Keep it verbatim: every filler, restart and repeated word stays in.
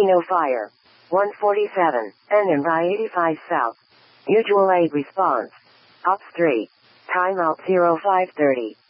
Kilo Fire. one forty-seven, ending by eighty-five south. Mutual aid response. Ops three. Timeout zero five thirty.